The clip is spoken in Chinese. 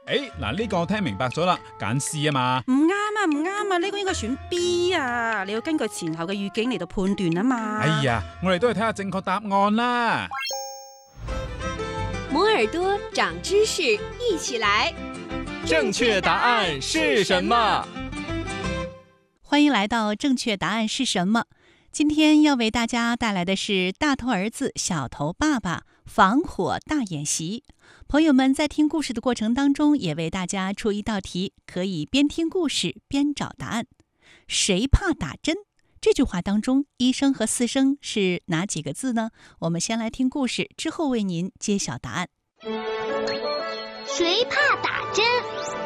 嗱呢個我聽明白咗啦，揀 C 啊嘛。 唔啱啊，呢個應該選 B 啊，你要根據前後嘅語境嚟到判斷啊嘛。 哎呀，我哋都係睇下正確答案啦。 摩耳朵長知識，一起來。 正確答案是什麼？ 歡迎來到正確答案是什麼？今天要為大家帶來的是大頭兒子小頭爸爸防火大演習。朋友們在聽故事的過程當中，也為大家出一道題，可以邊聽故事邊找答案。誰怕打針？這句話當中一聲和四聲是哪幾個字呢？我們先來聽故事，之後為您揭曉答案。 誰怕打針？